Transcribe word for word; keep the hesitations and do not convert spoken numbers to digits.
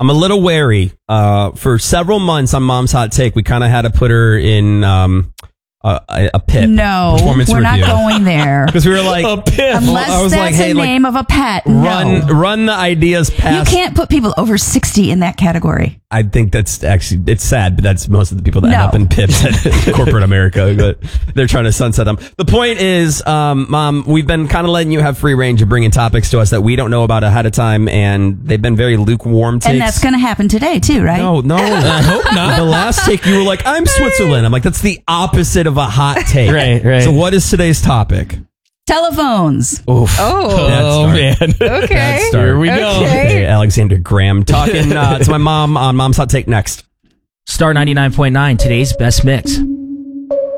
I'm a little wary. Uh, for several months on Mom's Hot Take, we kind of had to put her in um, a, a pit. No, performance we're review. not going there. Because we were like, A pip. Unless I was that's like, hey, the like, name of a pet. run, no. run the ideas past. You can't put people over sixty in that category. I think that's actually, it's sad, but that's most of the people that end No. up in pips at corporate America. But they're trying to sunset them. The point is, um, Mom, we've been kind of letting you have free range of bringing topics to us that we don't know about ahead of time, and they've been very lukewarm takes. And that's going to happen today, too, right? No, no. I hope not. The last take, you were like, I'm Switzerland. I'm like, that's the opposite of a hot take. Right, right. So what is today's topic? Telephones. Oof. Oh. Bad Oh, start. man. Okay. Bad start. Here we go. Okay. Hey, Alexander Graham talking uh, to my mom on Mom's Hot Take next. Star ninety-nine point nine, today's best mix.